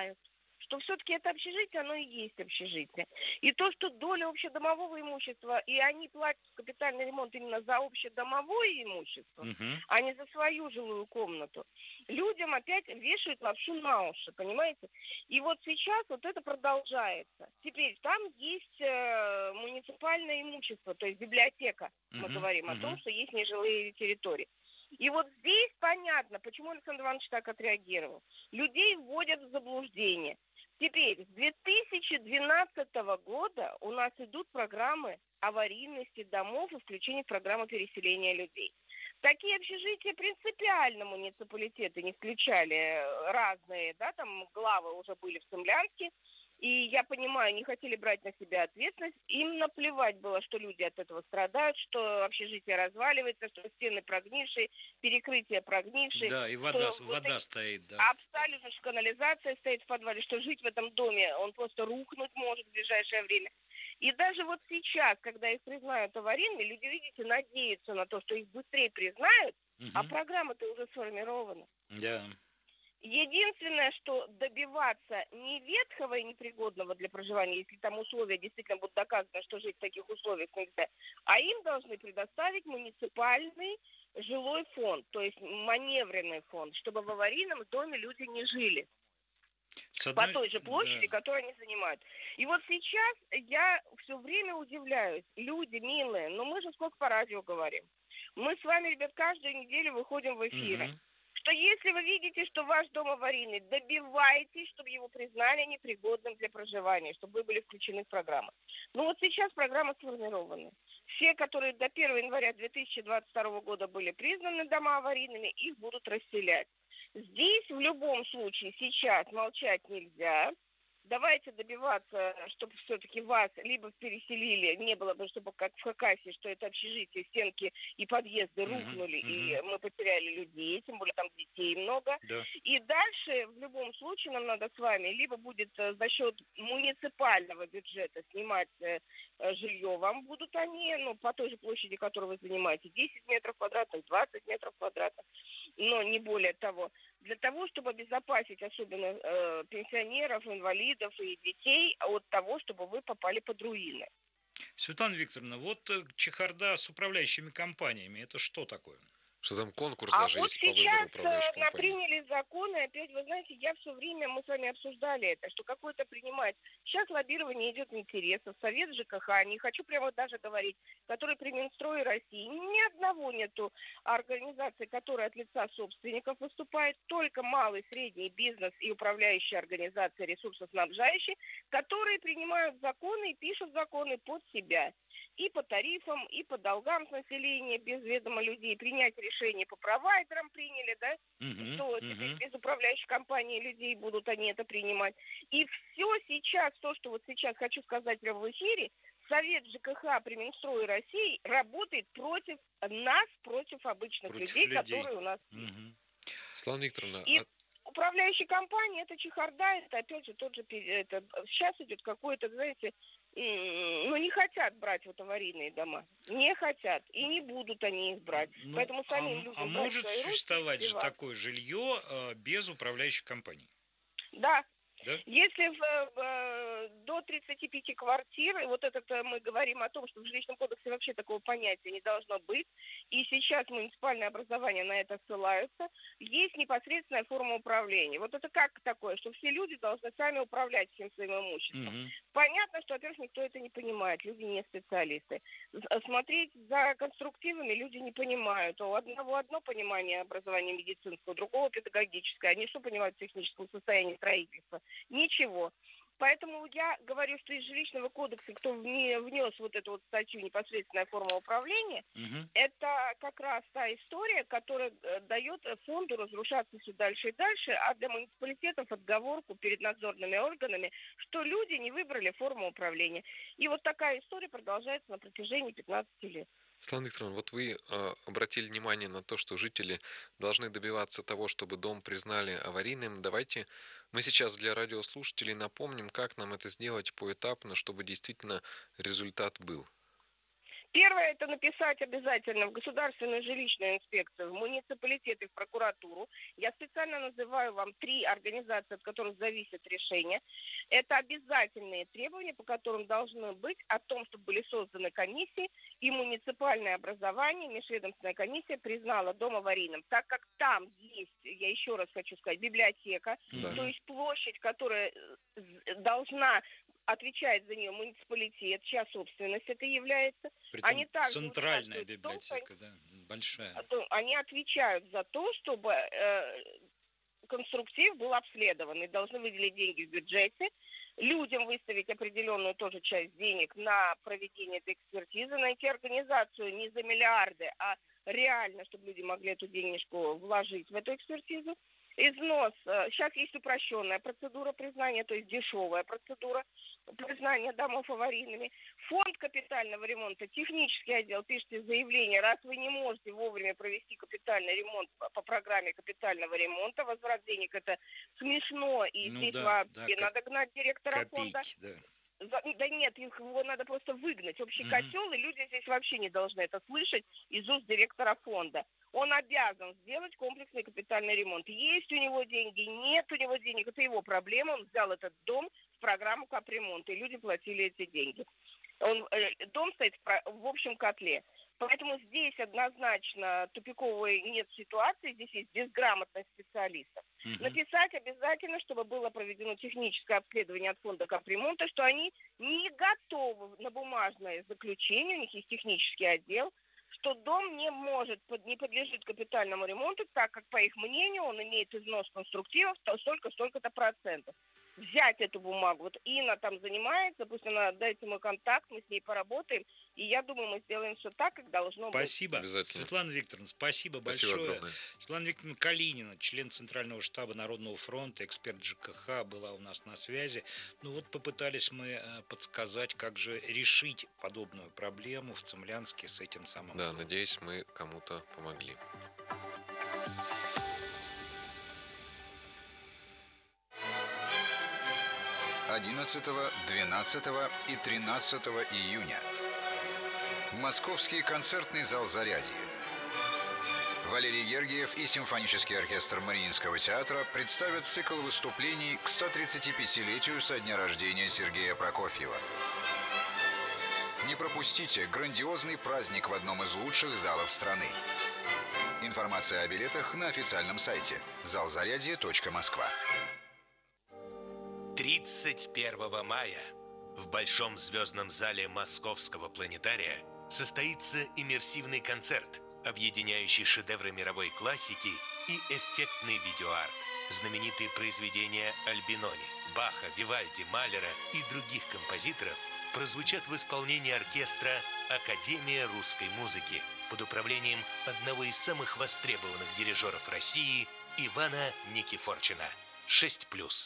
знают, что все-таки это общежитие, оно и есть общежитие. И то, что доля общедомового имущества, и они платят капитальный ремонт именно за общедомовое имущество, а не за свою жилую комнату, людям опять вешают лапшу на уши, понимаете? И вот сейчас вот это продолжается. Теперь там есть муниципальное имущество, то есть библиотека. Мы говорим о том, что есть нежилые территории. И вот здесь понятно, почему Александр Иванович так отреагировал. Людей вводят в заблуждение. Теперь, с 2012 года у нас идут программы аварийности домов и включение в программу переселения людей. Такие общежития принципиально муниципалитеты не включали, разные, да, там главы уже были в Цимлянске. И я понимаю, не хотели брать на себя ответственность. Им наплевать было, что люди от этого страдают, что общежитие разваливается, что стены прогнившие, перекрытия прогнившие. Да, и вода стоит, да. Абсолютно, что канализация стоит в подвале, что жить в этом доме, он просто рухнуть может в ближайшее время. И даже вот сейчас, когда их признают аварийными, люди, видите, надеются на то, что их быстрее признают, а программа-то уже сформирована. Да. Единственное, что добиваться не ветхого и непригодного для проживания, если там условия действительно будут доказаны, что жить в таких условиях нельзя, а им должны предоставить муниципальный жилой фонд, то есть маневренный фонд, чтобы в аварийном доме люди не жили по той же площади, которую они занимают. И вот сейчас я все время удивляюсь. Люди милые, но мы же сколько по радио говорим. Мы с вами, ребят, каждую неделю выходим в эфиры. Что если вы видите, что ваш дом аварийный, добивайтесь, чтобы его признали непригодным для проживания, чтобы вы были включены в программу. Ну вот сейчас программа сформирована. Все, которые до 1 января 2022 года были признаны дома аварийными, их будут расселять. Здесь в любом случае сейчас молчать нельзя. Давайте добиваться, чтобы все-таки вас либо переселили, не было бы, чтобы как в Хакасии, что это общежитие, стенки и подъезды рухнули, и мы потеряли людей, тем более там детей много. Да. И дальше в любом случае нам надо с вами либо будет за счет муниципального бюджета снимать жилье, вам будут они, ну, по той же площади, которую вы занимаете, 10 метров квадратных, 20 метров квадратных, но не более того. Для того, чтобы обезопасить особенно пенсионеров, инвалидов и детей от того, чтобы вы попали под руины. Светлана Викторовна, вот чехарда с управляющими компаниями, это что такое? Что там конкурс даже вот есть по выбору управляющей сейчас компании? приняли законы, опять, вы знаете, я все время, мы с вами обсуждали это, что какое-то принимать. Сейчас лоббирование идет в интересах, Совет ЖКХ, не хочу прямо даже говорить, который при Минстрое России, ни одного нету организации, которая от лица собственников выступает, только малый, средний бизнес и управляющие организации, ресурсоснабжающие, которые принимают законы и пишут законы под себя. И по тарифам, и по долгам с населения без ведома людей. Принять решение по провайдерам приняли, да, что теперь без управляющей компании людей будут они это принимать. И все сейчас, то, что вот сейчас хочу сказать прямо в эфире, Совет ЖКХ при Минстрое России работает против нас, против обычных людей, которые у нас есть. Светлана Викторовна, и управляющая компания, это чехарда, это опять же тот же, это сейчас идет какое-то, знаете, ну, не хотят брать вот аварийные дома. Не хотят. И не будут они их брать. Ну, поэтому самим людям а может существовать же руки, такое жилье без управляющей компании? Да. Да? Если до 35 квартир, и вот это мы говорим о том, что в жилищном кодексе вообще такого понятия не должно быть, и сейчас муниципальное образование на это ссылаются, есть непосредственная форма управления. Вот это как такое, что все люди должны сами управлять всем своим имуществом. Понятно, что, во-первых, никто это не понимает, люди не специалисты. Смотреть за конструктивами люди не понимают. У одного одно понимание образования медицинского, у другого педагогическое. Они что понимают в техническом состоянии строительства? Ничего. Поэтому я говорю, что из жилищного кодекса, кто внес вот эту вот статью «Непосредственная форма управления», это как раз та история, которая дает фонду разрушаться все дальше и дальше, а для муниципалитетов отговорку перед надзорными органами, что люди не выбрали форму управления. И вот такая история продолжается на протяжении 15 лет. Светлана Викторовна, вот вы обратили внимание на то, что жители должны добиваться того, чтобы дом признали аварийным. Давайте мы сейчас для радиослушателей напомним, как нам это сделать поэтапно, чтобы действительно результат был. Первое – это написать обязательно в Государственную жилищную инспекцию, в муниципалитет и в прокуратуру. Я специально называю вам 3 организации, от которых зависит решение. Это обязательные требования, по которым должны быть о том, чтобы были созданы комиссии, и муниципальное образование, межведомственная комиссия признала дом аварийным. Так как там есть, я еще раз хочу сказать, библиотека, то есть площадь, которая должна отвечает за нее муниципалитет, чья собственность это является. Притом Они также центральная участвуют в том, библиотека, да, большая. они отвечают за то, чтобы конструктив был обследован, и должны выделить деньги в бюджете, людям выставить определенную тоже часть денег на проведение этой экспертизы, найти организацию не за миллиарды, а реально, чтобы люди могли эту денежку вложить в эту экспертизу. Износ. Сейчас есть упрощенная процедура признания, то есть дешевая процедура признания домов аварийными. Фонд капитального ремонта, технический отдел, пишите заявление, раз вы не можете вовремя провести капитальный ремонт по программе капитального ремонта, возврат денег это смешно, и здесь вообще надо гнать директора фонда. Да нет, его надо просто выгнать. Общий котел, и люди здесь вообще не должны это слышать из уст директора фонда. Он обязан сделать комплексный капитальный ремонт. Есть у него деньги, нет у него денег, это его проблема. Он взял этот дом в программу капремонта, и люди платили эти деньги. Дом стоит в общем котле. Поэтому здесь однозначно тупиковой нет ситуации, здесь есть безграмотность специалистов. Написать обязательно, чтобы было проведено техническое обследование от фонда капремонта, что они не готовы на бумажное заключение, у них есть технический отдел, что дом не подлежит капитальному ремонту, так как, по их мнению, он имеет износ конструктивов столько-то процентов. Взять эту бумагу. Вот Инна там занимается, пусть она дает ему контакт, мы с ней поработаем, и я думаю, мы сделаем все так, как должно быть. Спасибо. Светлана Викторовна, спасибо большое. Огромное. Светлана Викторовна Калинина, член Центрального штаба Народного фронта, эксперт ЖКХ, была у нас на связи. Ну вот попытались мы подсказать, как же решить подобную проблему в Цимлянске с этим самым. Да, надеюсь, мы кому-то помогли. «11, 12 и 13 июня. Московский концертный зал «Зарядье». Валерий Гергиев и симфонический оркестр Мариинского театра представят цикл выступлений к 135-летию со дня рождения Сергея Прокофьева. Не пропустите грандиозный праздник в одном из лучших залов страны. Информация о билетах на официальном сайте залзарядье.москва. 31 мая в Большом звездном зале Московского планетария состоится иммерсивный концерт, объединяющий шедевры мировой классики и эффектный видеоарт. Знаменитые произведения Альбинони, Баха, Вивальди, Малера и других композиторов прозвучат в исполнении оркестра «Академия русской музыки» под управлением одного из самых востребованных дирижеров России Ивана Никифорчина. 6+.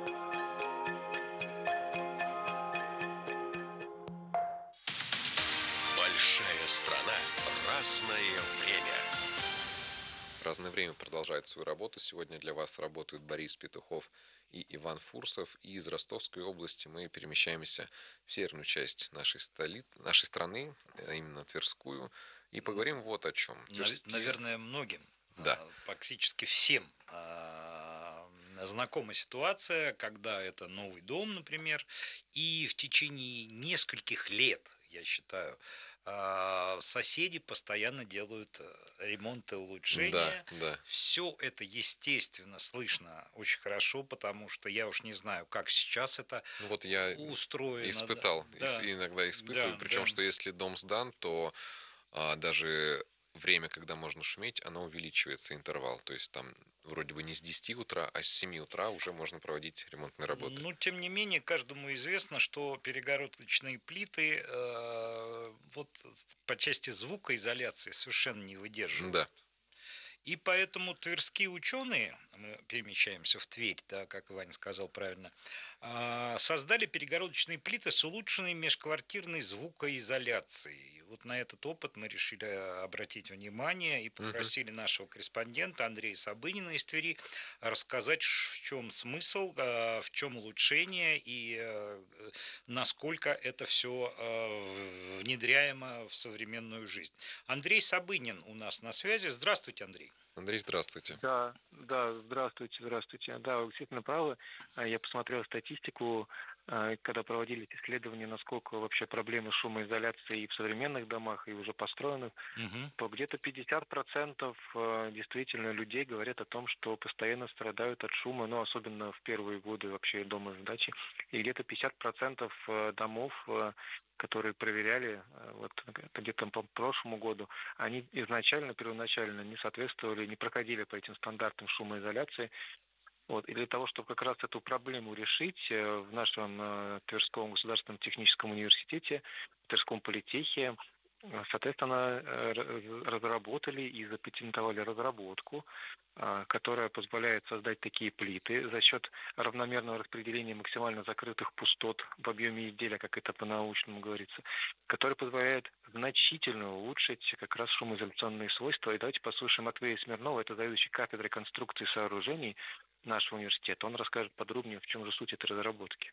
Большая страна. Разное время. Разное время продолжает свою работу. Сегодня для вас работают Борис Петухов и Иван Фурсов. И из Ростовской области мы перемещаемся в северную часть нашей страны, а именно Тверскую, и поговорим вот о чем. Наверное, многим, да, практически всем знакома ситуация, когда это новый дом, например, и в течение нескольких лет, я считаю, соседи постоянно делают ремонт и улучшения. Да. Все это, естественно, слышно очень хорошо, потому что я уж не знаю, как сейчас это вот я устроено. Испытал, иногда испытываю. Причем, что если дом сдан, то даже время, когда можно шуметь, оно увеличивается, интервал. То есть там вроде бы не с 10 утра, а с 7 утра уже можно проводить ремонтные работы. Но, тем не менее, каждому известно, что перегородочные плиты вот по части звукоизоляции совершенно не выдерживают. Да. И поэтому тверские ученые мы перемещаемся в Тверь, да, как Ваня сказал правильно, создали перегородочные плиты с улучшенной межквартирной звукоизоляцией. И вот на этот опыт мы решили обратить внимание и попросили нашего корреспондента Андрея Сабынина из Твери рассказать, в чем смысл, в чем улучшение и насколько это все внедряемо в современную жизнь. Андрей Сабынин у нас на связи. Здравствуйте, Андрей. Андрей, здравствуйте. Да, здравствуйте. Да, вы действительно правы. Я посмотрел статистику, когда проводились исследования, насколько вообще проблемы шумоизоляции и в современных домах, и уже построенных, то где-то 50% действительно людей говорят о том, что постоянно страдают от шума, ну, особенно в первые годы вообще дома с дачи. И где-то 50% домов, которые проверяли вот где-то по прошлому году, они первоначально не соответствовали, не проходили по этим стандартам шумоизоляции. Вот. И для того, чтобы как раз эту проблему решить, в нашем Тверском государственном техническом университете, в Тверском политехе, соответственно, разработали и запатентовали разработку, которая позволяет создать такие плиты за счет равномерного распределения максимально закрытых пустот в объеме изделия, как это по-научному говорится, который позволяет значительно улучшить как раз шумоизоляционные свойства. И давайте послушаем Матвея Смирнова, это заведующий кафедрой конструкции сооружений нашего университета. Он расскажет подробнее, в чем же суть этой разработки.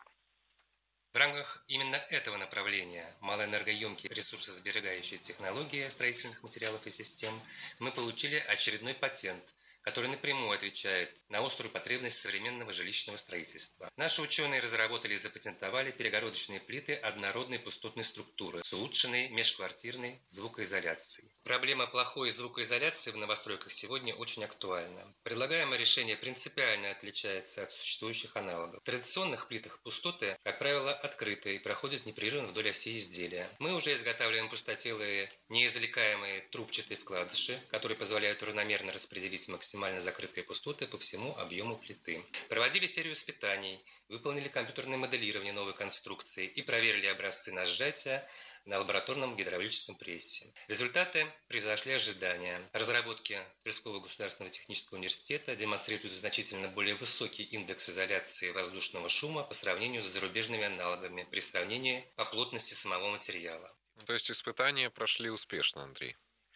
В рамках именно этого направления малоэнергоемкие ресурсосберегающие технологии строительных материалов и систем мы получили очередной патент, который напрямую отвечает на острую потребность современного жилищного строительства. Наши ученые разработали и запатентовали перегородочные плиты однородной пустотной структуры с улучшенной межквартирной звукоизоляцией. Проблема плохой звукоизоляции в новостройках сегодня очень актуальна. Предлагаемое решение принципиально отличается от существующих аналогов. В традиционных плитах пустоты, как правило, открытые и проходят непрерывно вдоль оси изделия. Мы уже изготавливаем пустотелые, неизвлекаемые трубчатые вкладыши, которые позволяют равномерно распределить максимально закрытые пустоты по всему объему плиты. Проводили серию испытаний, выполнили компьютерное моделирование новой конструкции и проверили образцы на сжатие на лабораторном гидравлическом прессе. Результаты превзошли ожидания. Разработки Тверского государственного технического университета демонстрируют значительно более высокий индекс изоляции воздушного шума по сравнению с зарубежными аналогами при сравнении по плотности самого материала. То есть испытания прошли успешно, Андрей?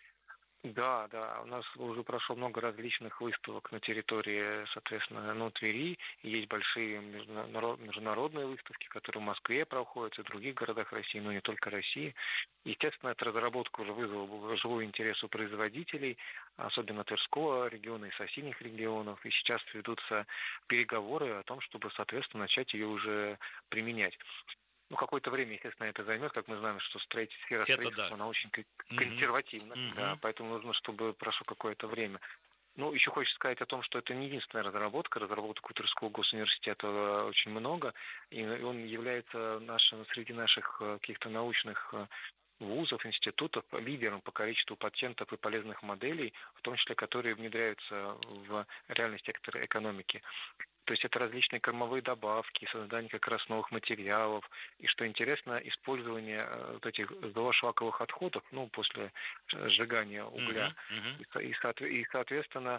Да, у нас уже прошло много различных выставок на территории, соответственно, Твери. Есть большие международные выставки, которые в Москве проходят, и в других городах России, но не только России. Естественно, эта разработка уже вызвала живой интерес у производителей, особенно Тверского региона и соседних регионов. И сейчас ведутся переговоры о том, чтобы, соответственно, начать ее уже применять. Какое-то время, естественно, это займет, как мы знаем, что сфера строительства, она очень консервативна, да, поэтому нужно, чтобы прошло какое-то время. Еще хочется сказать о том, что это не единственная разработка у Тверского госуниверситета очень много, и он является среди наших каких-то научных вузов, институтов лидером по количеству патентов и полезных моделей, в том числе, которые внедряются в реальный сектор экономики. То есть это различные кормовые добавки, создание как раз новых материалов. И что интересно, использование вот этих золошлаковых отходов, после сжигания угля. И соответственно,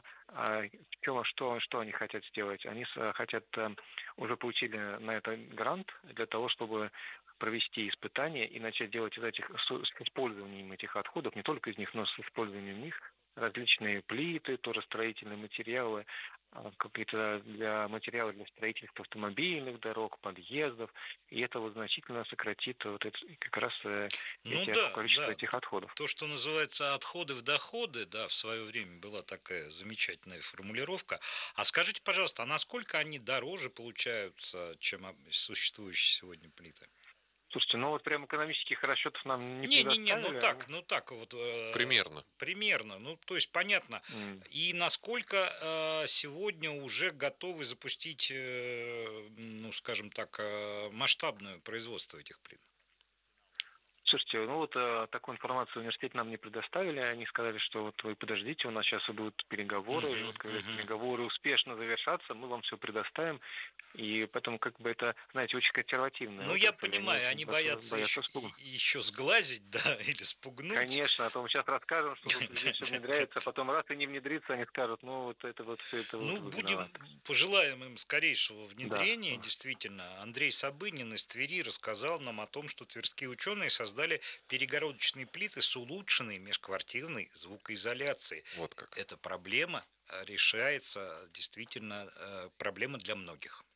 что они хотят сделать? Они хотят, уже получили на это грант для того, чтобы провести испытания и начать делать с использованием этих отходов, не только из них, но с использованием них, различные плиты, тоже строительные материалы, какие-то материалы для строительства автомобильных дорог, подъездов, и это значительно сократит как раз количество этих отходов. То, что называется отходы в доходы, в свое время была такая замечательная формулировка. А скажите, пожалуйста, а насколько они дороже получаются, чем существующие сегодня плиты? Слушайте, прям экономических расчетов нам не предоставили. так вот. Примерно. Примерно, то есть понятно. И насколько сегодня уже готовы запустить, скажем так, масштабное производство этих плит? Слушайте, ну вот такую информацию университет нам не предоставили. Они сказали, что вот вы подождите, у нас сейчас будут переговоры. И вот когда переговоры успешно завершатся, мы вам все предоставим. И поэтому как бы это, знаете, очень консервативно. Ну, я понимаю, они боятся еще сглазить, да, или спугнуть. Конечно, а то мы сейчас расскажем, что тут здесь все внедряется, а потом раз и не внедрится, они скажут, ну вот это вот все это. Ну, будем, пожелаем им скорейшего внедрения, действительно. Андрей Сабынин из Твери рассказал нам о том, что тверские ученые создали перегородочные плиты с улучшенной межквартирной звукоизоляцией. Вот как. Эта проблема решается, действительно, проблема для многих.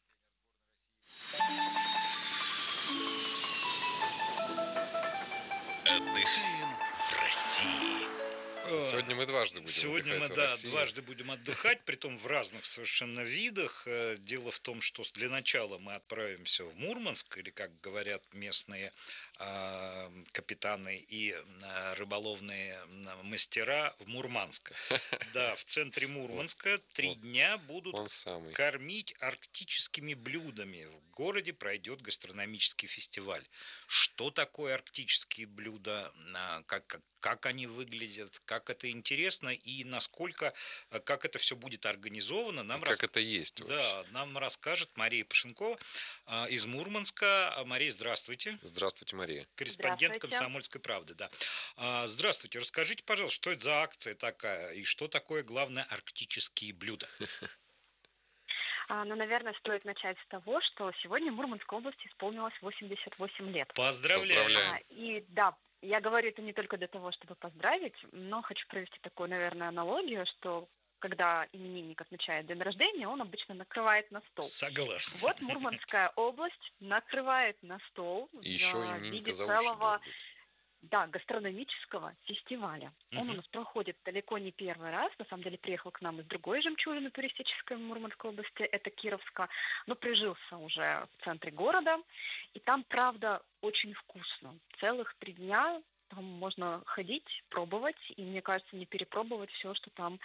Отдыхаем в России. Сегодня мы дважды будем Сегодня мы, отдыхать в России. дважды будем отдыхать, притом в разных совершенно видах. Дело в том, что для начала мы отправимся в Мурманск, или, как говорят местные капитаны и рыболовные мастера, в Мурманск. Да, в центре Мурманска 3 дня будут кормить арктическими блюдами. В городе пройдет гастрономический фестиваль. Что такое арктические блюда, как они выглядят, как это интересно и насколько, как это все будет организовано. Как это есть вообще. Да, нам расскажет Мария Пашенкова из Мурманска. Мария, здравствуйте. Здравствуйте, Мария. Корреспондент «Комсомольской правды». Да. Здравствуйте. Расскажите, пожалуйста, что это за акция такая и что такое, главное, арктические блюда? Ну, наверное, стоит начать с того, что сегодня Мурманской области исполнилось 88 лет. Поздравляю. И да, я говорю это не только для того, чтобы поздравить, но хочу провести такую, наверное, аналогию, что когда именинник отмечает день рождения, он обычно накрывает на стол. Согласен. Вот Мурманская область накрывает на стол в виде целого гастрономического фестиваля. Он у нас проходит далеко не первый раз. На самом деле приехал к нам из другой жемчужины туристической в Мурманской области, это Кировска, но прижился уже в центре города. И там, правда, очень вкусно. Целых 3 дня там можно ходить, пробовать, и, мне кажется, не перепробовать все, что там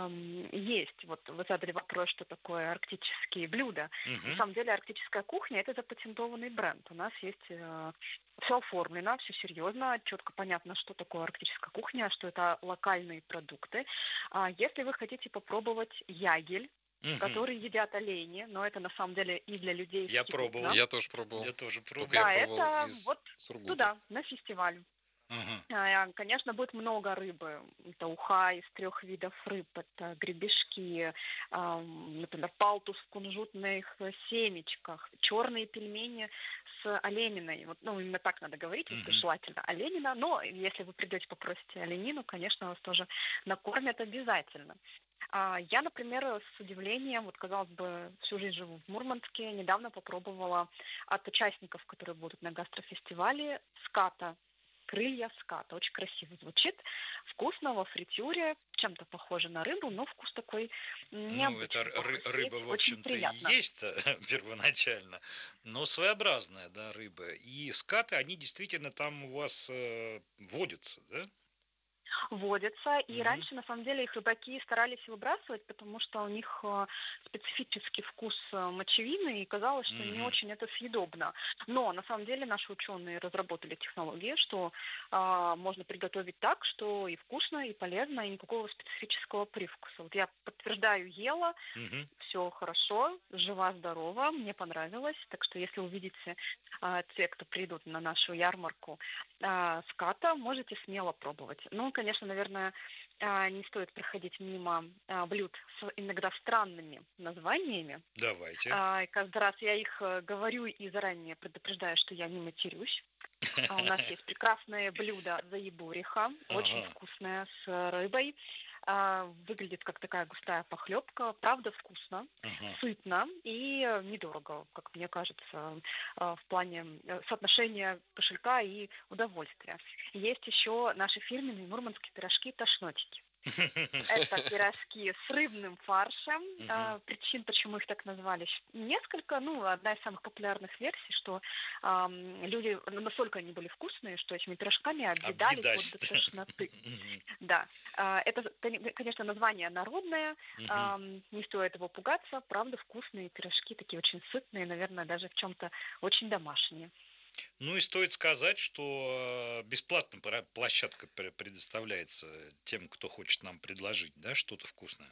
есть. Вот вы задали вопрос, что такое арктические блюда. На самом деле арктическая кухня – это запатентованный бренд. У нас есть все оформлено, все серьезно, четко понятно, что такое арктическая кухня, что это локальные продукты. Если вы хотите попробовать ягель, которые едят олени, но это на самом деле и для людей. Я пробовал. Я тоже пробовал. Да, это вот туда, на фестиваль. Конечно, будет много рыбы. Это уха из 3 видов рыб. Это гребешки, например, палтус в кунжутных семечках, черные пельмени с олениной. Вот, именно так надо говорить, желательно оленина. Но если вы придете, попросите оленину, конечно, вас тоже накормят обязательно. Я, например, с удивлением, казалось бы, всю жизнь живу в Мурманске, недавно попробовала от участников, которые будут на гастрофестивале, ската. Крылья ската. Очень красиво звучит. Вкусно во фритюре. Чем-то похоже на рыбу, но вкус такой необычный. Ну, это рыба, в общем-то, и есть первоначально, но своеобразная, да, рыба. И скаты, они действительно там у вас водятся, да? Водятся, и раньше, на самом деле, их рыбаки старались выбрасывать, потому что у них специфический вкус мочевины, и казалось, что не очень это съедобно. Но, на самом деле, наши ученые разработали технологии, что можно приготовить так, что и вкусно, и полезно, и никакого специфического привкуса. Вот я подтверждаю, ела, все хорошо, жива-здорова, мне понравилось. Так что, если увидите те, кто придут на нашу ярмарку ската, можете смело пробовать. Ну, конечно, наверное, не стоит проходить мимо блюд с иногда странными названиями. Давайте. Каждый раз я их говорю и заранее предупреждаю, что я не матерюсь. У нас есть прекрасное блюдо заебуриха, очень вкусное, с рыбой. Выглядит как такая густая похлебка, правда вкусно, сытно и недорого, как мне кажется, в плане соотношения кошелька и удовольствия. Есть еще наши фирменные мурманские пирожки-тошнотики. Это пирожки с рыбным фаршем. Причин, почему их так назвали, несколько. Одна из самых популярных версий, что люди настолько они были вкусные, что этими пирожками объедались до тошноты. Да. Это, конечно, название народное. Не стоит его пугаться. Правда, вкусные пирожки, такие очень сытные, наверное, даже в чем-то очень домашние. Ну и стоит сказать, что бесплатно площадка предоставляется тем, кто хочет нам предложить, да, что-то вкусное.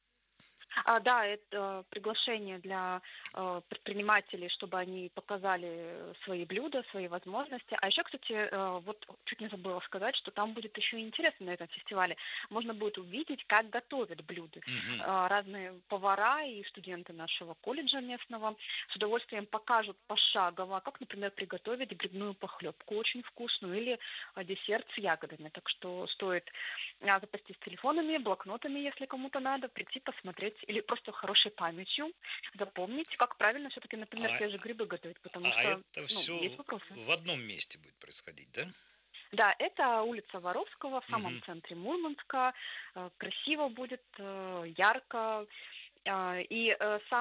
Да, это приглашение для предпринимателей, чтобы они показали свои блюда, свои возможности. А еще, кстати, вот чуть не забыла сказать, что там будет еще интересно на этом фестивале. Можно будет увидеть, как готовят блюда. Разные повара и студенты нашего колледжа местного с удовольствием покажут пошагово, как, например, приготовить грибную похлебку очень вкусную или десерт с ягодами. Так что стоит запастись телефонами, блокнотами, если кому-то надо, прийти посмотреть, или просто хорошей памятью запомнить, как правильно все-таки, например, те же грибы готовить, потому что это все есть вопросы. в одном месте будет происходить, да? Да, это улица Воровского в самом центре Мурманска. Красиво будет, ярко. И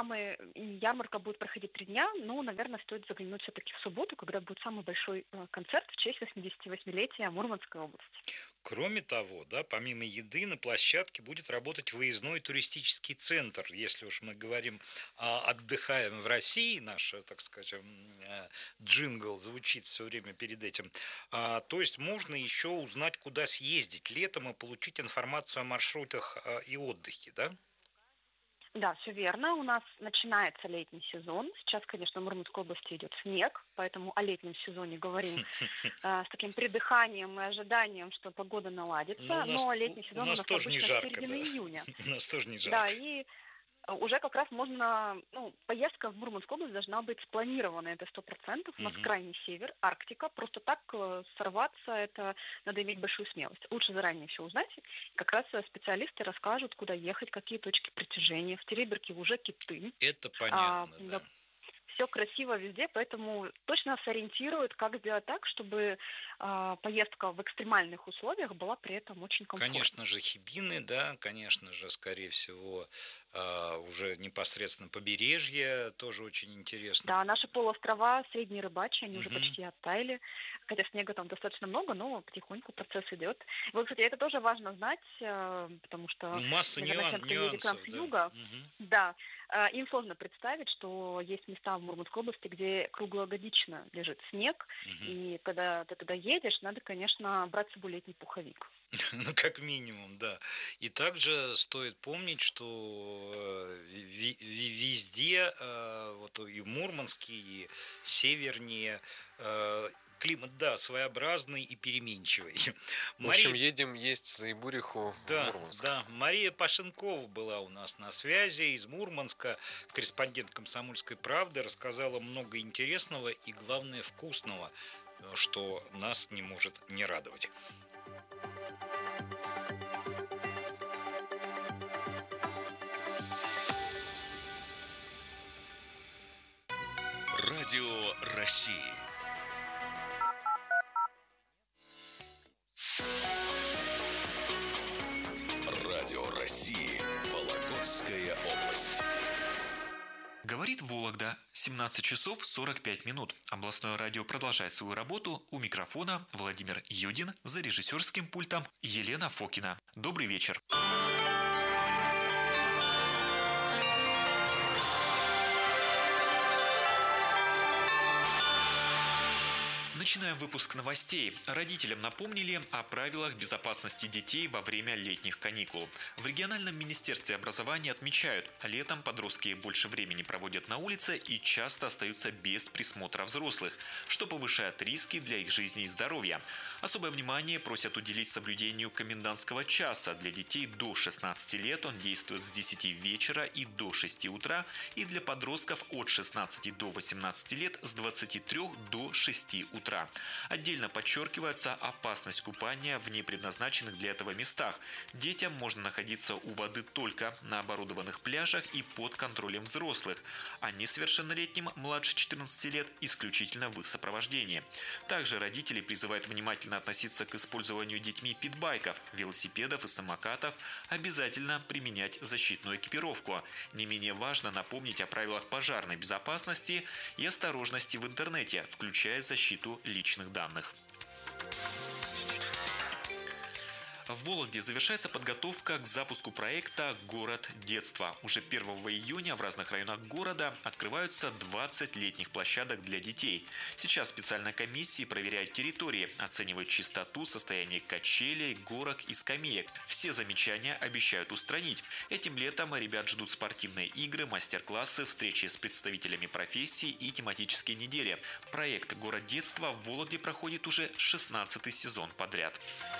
ярмарка будет проходить 3 дня, но, наверное, стоит заглянуть все-таки в субботу, когда будет самый большой концерт в честь 88-летия Мурманской области. Кроме того, да, помимо еды на площадке будет работать выездной туристический центр. Если уж мы говорим, отдыхаем в России, наш, так скажем, джингл звучит все время перед этим. То есть можно еще узнать, куда съездить летом и получить информацию о маршрутах и отдыхе, да? Да, все верно. У нас начинается летний сезон. Сейчас, конечно, в Мурманской области идет снег, поэтому о летнем сезоне говорим с таким придыханием и ожиданием, что погода наладится. Но летний сезон у нас тоже не обычно жарко, с середины июня. У нас тоже не жарко. Да, и уже как раз можно, поездка в Мурманскую область должна быть спланирована, это 100%. У нас крайний север, Арктика. Просто так сорваться, это надо иметь большую смелость. Лучше заранее все узнать. Как раз специалисты расскажут, куда ехать, какие точки притяжения. В Тереберке уже киты. Это понятно, да. Все красиво везде, поэтому точно сориентируют, как сделать так, чтобы поездка в экстремальных условиях была при этом очень комфортной. Конечно же, Хибины, да, конечно же, скорее всего, уже непосредственно побережье, тоже очень интересно. Да, наши полуострова, Средние Рыбачьи, они уже почти оттаяли, хотя снега там достаточно много, но потихоньку процесс идет. Вот, кстати, это тоже важно знать, потому что масса нюансов, с юга, да, им сложно представить, что есть места в Мурманской области, где круглогодично лежит снег, и когда ты туда едешь, надо, конечно, брать с собой летний пуховик. Ну, как минимум, да. И также стоит помнить, что везде, вот и в Мурманске, и севернее, климат, да, своеобразный и переменчивый. В общем, едем есть за Ебуриху в Мурманск. Да, Мария Пашенкова была у нас на связи из Мурманска, корреспондент «Комсомольской правды», рассказала много интересного и, главное, вкусного, что нас не может не радовать. Радио России. Радио России. Вологодская область. Говорит Вологда. 17 часов 45 минут. Областное радио продолжает свою работу. У микрофона Владимир Юдин, за режиссерским пультом Елена Фокина. Добрый вечер. Начинаем выпуск новостей. Родителям напомнили о правилах безопасности детей во время летних каникул. В региональном министерстве образования отмечают, летом подростки больше времени проводят на улице и часто остаются без присмотра взрослых, что повышает риски для их жизни и здоровья. Особое внимание просят уделить соблюдению комендантского часа. Для детей до 16 лет он действует с 10 вечера и до 6 утра, и для подростков от 16 до 18 лет с 23 до 6 утра. Отдельно подчеркивается опасность купания в непредназначенных для этого местах. Детям можно находиться у воды только на оборудованных пляжах и под контролем взрослых, а несовершеннолетним младше 14 лет исключительно в их сопровождении. Также родители призывают внимательно относиться к использованию детьми питбайков, велосипедов и самокатов, обязательно применять защитную экипировку. Не менее важно напомнить о правилах пожарной безопасности и осторожности в интернете, включая защиту личных данных. В Вологде завершается подготовка к запуску проекта «Город детства». Уже 1 июня в разных районах города открываются 20 летних площадок для детей. Сейчас специальные комиссии проверяют территории, оценивают чистоту, состояние качелей, горок и скамеек. Все замечания обещают устранить. Этим летом ребят ждут спортивные игры, мастер-классы, встречи с представителями профессий и тематические недели. Проект «Город детства» в Вологде проходит уже 16-й сезон подряд.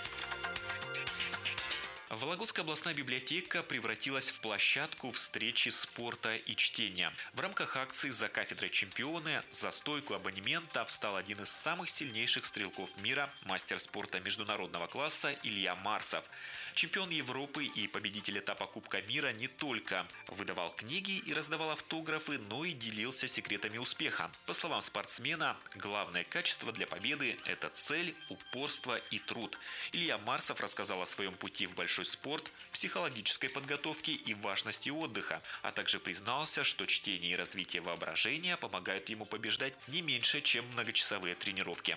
Вологодская областная библиотека превратилась в площадку встречи спорта и чтения. В рамках акции «За кафедрой чемпионы» за стойку абонемента встал один из самых сильнейших стрелков мира, мастер спорта международного класса Илья Марсов. Чемпион Европы и победитель этапа Кубка мира не только выдавал книги и раздавал автографы, но и делился секретами успеха. По словам спортсмена, главное качество для победы – это цель, упорство и труд. Илья Марсов рассказал о своем пути в большой спорт, психологической подготовке и важности отдыха, а также признался, что чтение и развитие воображения помогают ему побеждать не меньше, чем многочасовые тренировки.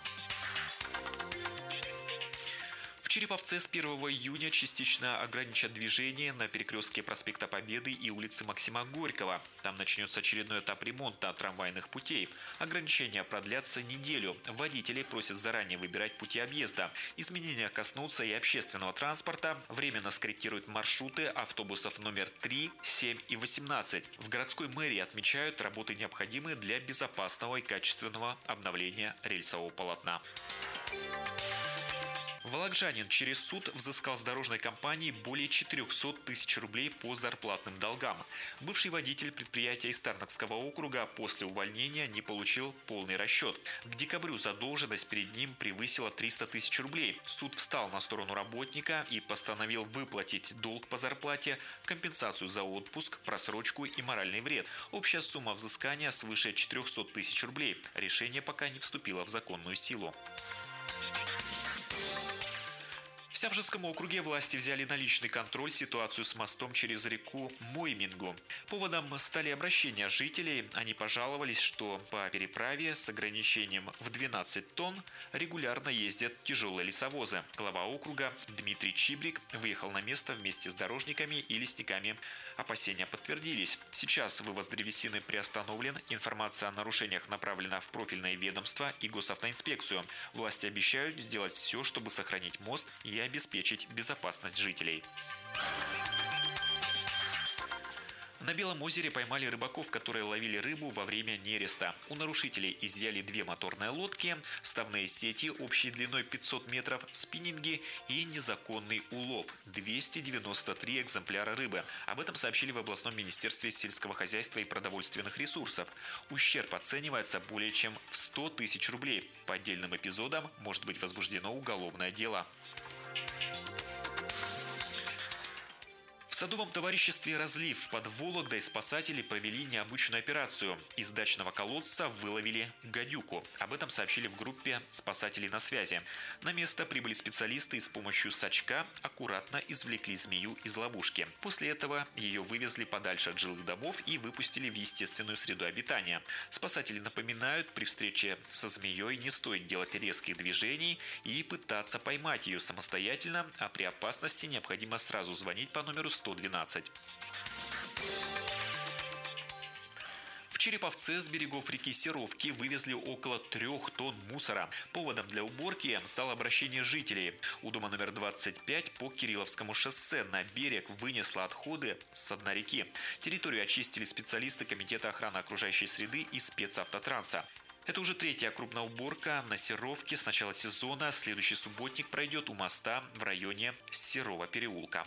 В Череповце с 1 июня частично ограничат движение на перекрестке проспекта Победы и улицы Максима Горького. Там начнется очередной этап ремонта трамвайных путей. Ограничения продлятся неделю. Водителей просят заранее выбирать пути объезда. Изменения коснутся и общественного транспорта. Временно скорректируют маршруты автобусов номер 3, 7 и 18. В городской мэрии отмечают, работы необходимые для безопасного и качественного обновления рельсового полотна. Волокжанин через суд взыскал с дорожной компании более 400 тысяч рублей по зарплатным долгам. Бывший водитель предприятия из Тарнакского округа после увольнения не получил полный расчет. К декабрю задолженность перед ним превысила 300 тысяч рублей. Суд встал на сторону работника и постановил выплатить долг по зарплате, компенсацию за отпуск, просрочку и моральный вред. Общая сумма взыскания свыше 400 тысяч рублей. Решение пока не вступило в законную силу. В Сямжицком округе власти взяли на личный контроль ситуацию с мостом через реку Моймингу. Поводом стали обращения жителей. Они пожаловались, что по переправе с ограничением в 12 тонн регулярно ездят тяжелые лесовозы. Глава округа Дмитрий Чибрик выехал на место вместе с дорожниками и лесниками. Опасения подтвердились. Сейчас вывоз древесины приостановлен. Информация о нарушениях направлена в профильное ведомство и госавтоинспекцию. Власти обещают сделать все, чтобы сохранить мост и обеспечить безопасность жителей. На Белом озере поймали рыбаков, которые ловили рыбу во время нереста. У нарушителей изъяли 2 моторные лодки, ставные сети общей длиной 500 метров, спиннинги и незаконный улов – 293 экземпляра рыбы. Об этом сообщили в областном министерстве сельского хозяйства и продовольственных ресурсов. Ущерб оценивается более чем в 100 тысяч рублей. По отдельным эпизодам может быть возбуждено уголовное дело. В садовом товариществе «Разлив» под Вологдой спасатели провели необычную операцию. Из дачного колодца выловили гадюку. Об этом сообщили в группе «Спасатели на связи». На место прибыли специалисты и с помощью сачка аккуратно извлекли змею из ловушки. После этого ее вывезли подальше от жилых домов и выпустили в естественную среду обитания. Спасатели напоминают, при встрече со змеей не стоит делать резких движений и пытаться поймать ее самостоятельно, а при опасности необходимо сразу звонить по номеру 112. В Череповце с берегов реки Серовки вывезли около 3 тонн мусора. Поводом для уборки стало обращение жителей. У дома номер 25 по Кирилловскому шоссе на берег вынесло отходы с дна реки. Территорию очистили специалисты Комитета охраны окружающей среды и спецавтотранса. Это уже 3-я крупная уборка на Серовке с начала сезона. Следующий субботник пройдет у моста в районе Серого переулка.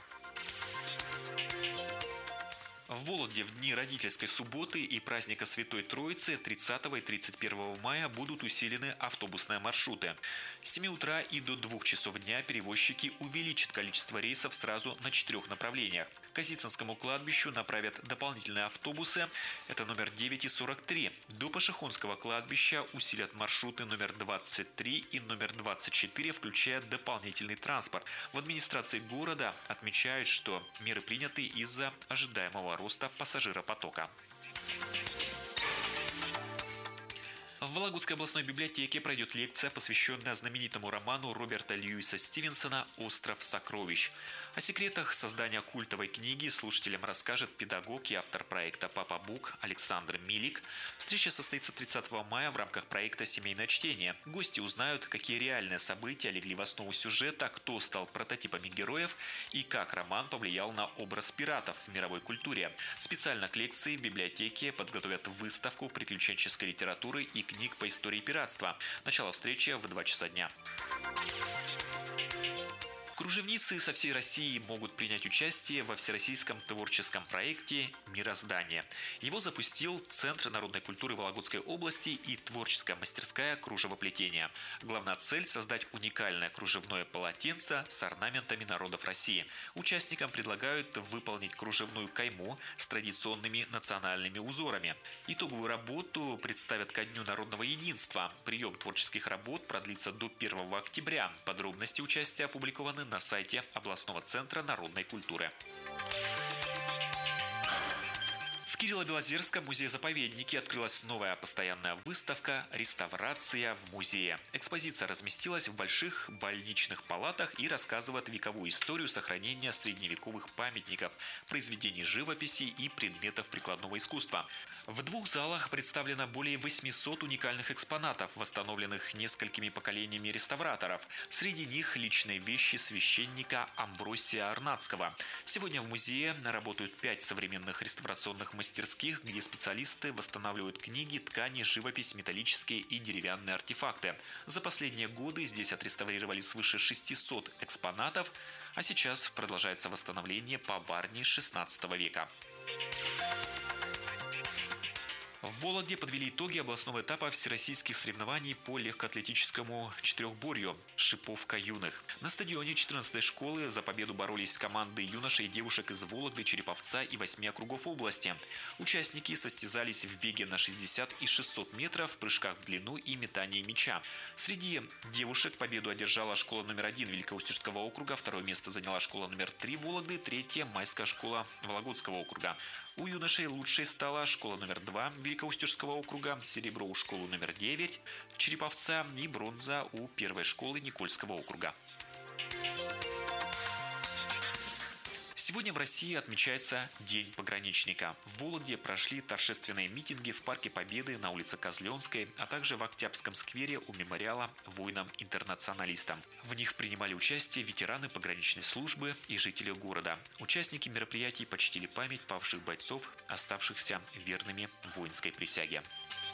В Вологде в дни родительской субботы и праздника Святой Троицы 30 и 31 мая будут усилены автобусные маршруты. С 7 утра и до 2 часов дня перевозчики увеличат количество рейсов сразу на 4 направлениях. К Осицинскому кладбищу направят дополнительные автобусы, это номер 9 и 43. До Пашихонского кладбища усилят маршруты номер 23 и номер 24, включая дополнительный транспорт. В администрации города отмечают, что меры приняты из-за ожидаемого роста пассажиропотока. В В Вологодской областной библиотеке пройдет лекция, посвященная знаменитому роману Роберта Льюиса Стивенсона «Остров сокровищ». О секретах создания культовой книги слушателям расскажет педагог и автор проекта «Папа Бук» Александр Милик. Встреча состоится 30 мая в рамках проекта «Семейное чтение». Гости узнают, какие реальные события легли в основу сюжета, кто стал прототипами героев и как роман повлиял на образ пиратов в мировой культуре. Специально к лекции в библиотеке подготовят выставку приключенческой литературы и книг по истории пиратства. Начало встречи в 2 часа дня. Кружевницы со всей России могут принять участие во всероссийском творческом проекте «Мироздание». Его запустил Центр народной культуры Вологодской области и творческая мастерская кружевоплетения. Главная цель – создать уникальное кружевное полотенце с орнаментами народов России. Участникам предлагают выполнить кружевную кайму с традиционными национальными узорами. Итоговую работу представят ко Дню народного единства. Прием творческих работ продлится до 1 октября. Подробности участия опубликованы на сайте областного центра народной культуры. В Кирилло-Белозерском музее-заповеднике открылась новая постоянная выставка «Реставрация в музее». Экспозиция разместилась в больших больничных палатах и рассказывает вековую историю сохранения средневековых памятников, произведений живописи и предметов прикладного искусства. В 2 залах представлено более 800 уникальных экспонатов, восстановленных несколькими поколениями реставраторов. Среди них личные вещи священника Амвросия Арнадского. Сегодня в музее работают 5 современных реставрационных мастерских, где специалисты восстанавливают книги, ткани, живопись, металлические и деревянные артефакты. За последние годы здесь отреставрировали свыше 600 экспонатов, а сейчас продолжается восстановление поварни XVI века. В Вологде подвели итоги областного этапа всероссийских соревнований по легкоатлетическому четырехборью «Шиповка юных». На стадионе 14-й школы за победу боролись команды юношей и девушек из Вологды, Череповца и 8 округов области. Участники состязались в беге на 60 и 600 метров, прыжках в длину и метании мяча. Среди девушек победу одержала школа номер 1 Великоустюжского округа, 2 место заняла школа номер 3 Вологды, 3 Майская школа Вологодского округа. У юношей лучшей стала школа номер 2 Великоустюжского округа, серебро у школы номер 9 Череповца и бронза у 1 школы Никольского округа. Сегодня в России отмечается День пограничника. В Вологде прошли торжественные митинги в Парке Победы на улице Козленской, а также в Октябрьском сквере у мемориала воинам-интернационалистам. В них принимали участие ветераны пограничной службы и жители города. Участники мероприятий почтили память павших бойцов, оставшихся верными воинской присяге.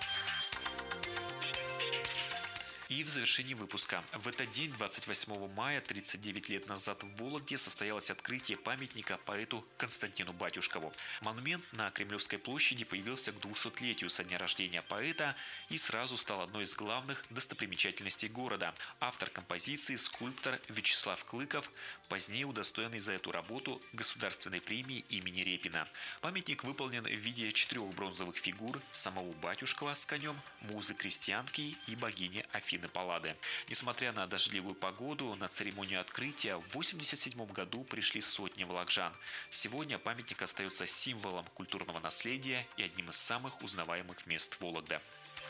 И в завершении выпуска. В этот день, 28 мая, 39 лет назад в Вологде состоялось открытие памятника поэту Константину Батюшкову. Монумент на Кремлевской площади появился к 200-летию со дня рождения поэта и сразу стал одной из главных достопримечательностей города. Автор композиции – скульптор Вячеслав Клыков, позднее удостоенный за эту работу Государственной премии имени Репина. Памятник выполнен в виде 4 бронзовых фигур самого Батюшкова с конем, музы-крестьянки и богини Афины Паллады. Несмотря на дождливую погоду, на церемонию открытия в 1987 году пришли сотни вологоджан. Сегодня памятник остается символом культурного наследия и одним из самых узнаваемых мест Вологды.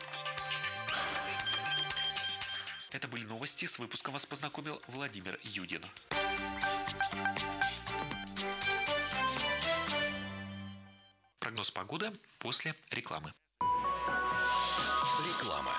Это были новости. С выпуском вас познакомил Владимир Юдин. Прогноз погоды после рекламы. Реклама.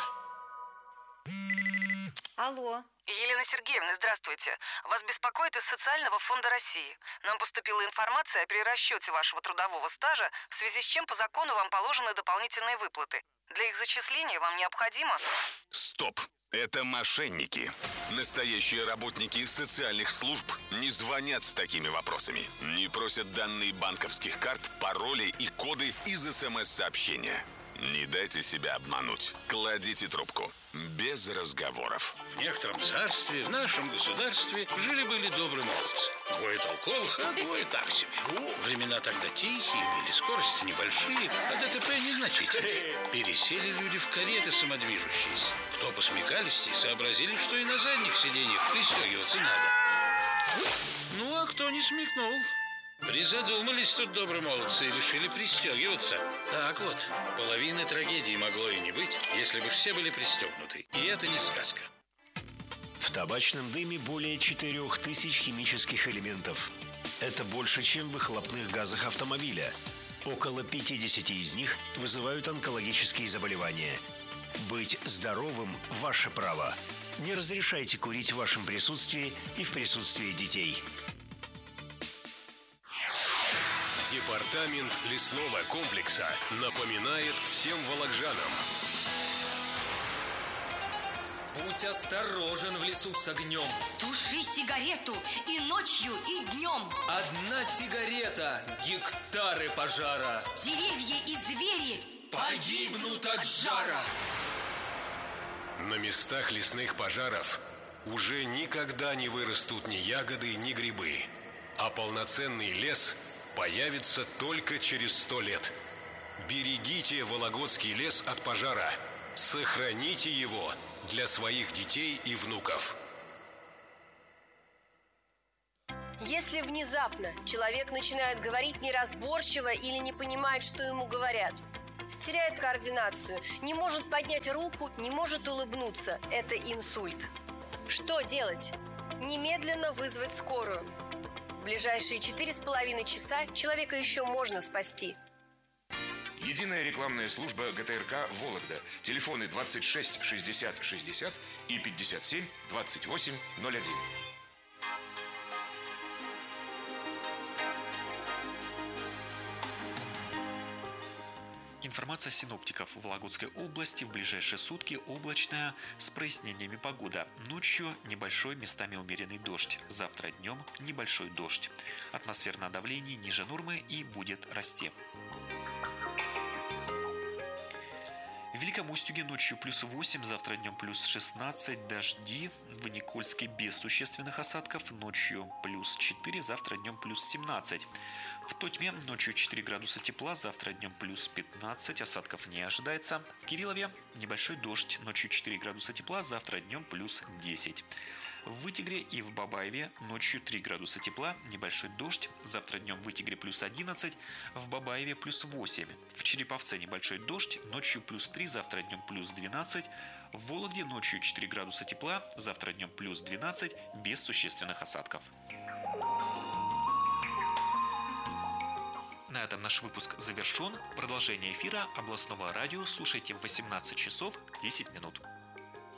Алло. Елена Сергеевна, здравствуйте. Вас беспокоит из Социального фонда России. Нам поступила информация о перерасчете вашего трудового стажа, в связи с чем по закону вам положены дополнительные выплаты. Для их зачисления вам необходимо... Стоп! Это мошенники. Настоящие работники социальных служб не звонят с такими вопросами. Не просят данные банковских карт, пароли и коды из СМС-сообщения. Не дайте себя обмануть. Кладите трубку. Без разговоров. В некотором царстве, в нашем государстве, жили-были добрые молодцы. 2 толковых, а 2 так себе. Времена тогда тихие были, скорости небольшие, а ДТП незначительные. Пересели люди в кареты самодвижущиеся. Кто посмекалистей, сообразили, что и на задних сиденьях пристегиваться надо. Ну, а кто не смекнул, Призадумались тут добрые молодцы и решили пристегиваться. Так вот, половины трагедии могло и не быть, если бы все были пристегнуты. И это не сказка. В табачном дыме более 4000 химических элементов. Это больше, чем в выхлопных газах автомобиля. Около 50 из них вызывают онкологические заболевания. Быть здоровым – ваше право. Не разрешайте курить в вашем присутствии и в присутствии детей. Департамент лесного комплекса напоминает всем волокжанам. Будь осторожен в лесу с огнем. Туши сигарету и ночью, и днем. Одна сигарета – гектары пожара. Деревья и звери погибнут от жара. На местах лесных пожаров уже никогда не вырастут ни ягоды, ни грибы. А полноценный лес появится только через 100 лет. Берегите Вологодский лес от пожара. Сохраните его для своих детей и внуков. Если внезапно человек начинает говорить неразборчиво или не понимает, что ему говорят, теряет координацию, не может поднять руку, не может улыбнуться, это инсульт. Что делать? Немедленно вызвать скорую. В ближайшие 4,5 часа человека еще можно спасти. Единая рекламная служба ГТРК «Вологда». Телефоны 26 60 60 и 57 28 01. Информация синоптиков. В Вологодской области в ближайшие сутки облачная с прояснениями погода. Ночью небольшой, местами умеренный дождь. Завтра днем небольшой дождь. Атмосферное давление ниже нормы и будет расти. В Великом Устюге ночью плюс 8, завтра днем плюс 16, дожди. В Никольске без существенных осадков, ночью плюс 4, завтра днем плюс 17. В Тотьме ночью 4 градуса тепла, завтра днем плюс 15, осадков не ожидается. В Кириллове небольшой дождь, ночью 4 градуса тепла, завтра днем плюс 10. В Вытегре и в Бабаеве ночью 3 градуса тепла, небольшой дождь, завтра днем в Вытегре плюс 11, в Бабаеве плюс 8. В Череповце небольшой дождь, ночью плюс 3, завтра днем плюс 12. В Вологде ночью 4 градуса тепла, завтра днем плюс 12, без существенных осадков. На этом наш выпуск завершен. Продолжение эфира областного радио слушайте в 18 часов 10 минут.